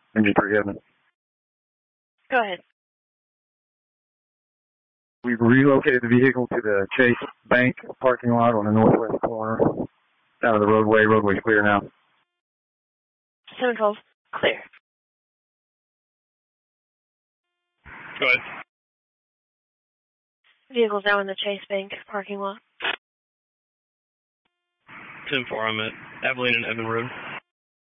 Engine 3 Heaven. Go ahead. We've relocated the vehicle to the Chase Bank parking lot on the northwest corner. Out of the roadway. Roadway's clear now. 712, clear. Go ahead. Vehicle's now in the Chase Bank parking lot. 10-4, I'm at Abilene and Evan Road.